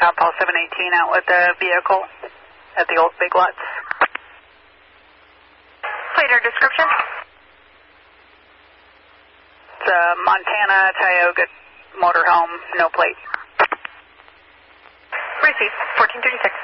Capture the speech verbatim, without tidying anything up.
Compal seven eighteen out with the vehicle at the old Big Lots. Plate or description? It's a Montana Tioga motorhome, no plate. Received, fourteen thirty-six.